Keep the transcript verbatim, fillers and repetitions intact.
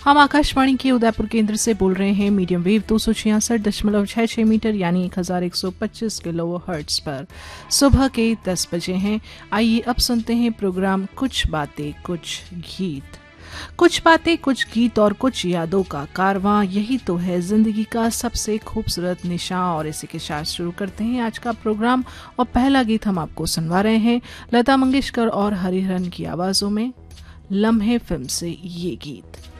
हम आकाशवाणी के उदयपुर केंद्र से बोल रहे हैं मीडियम वेव दो सौ छियासठ दशमलव छः छः मीटर यानी एक हजार एक सौ पच्चीस किलो हर्ट्ज पर। सुबह के दस बजे हैं। आइए अब सुनते हैं प्रोग्राम कुछ बातें कुछ गीत। कुछ बातें कुछ गीत और कुछ यादों का कारवां, यही तो है जिंदगी का सबसे खूबसूरत निशान। और इसी के साथ शुरू करते हैं आज का प्रोग्राम। और पहला गीत हम आपको सुनवा रहे हैं लता मंगेशकर और हरिहरन की आवाजों में लम्हे फिल्म से ये गीत।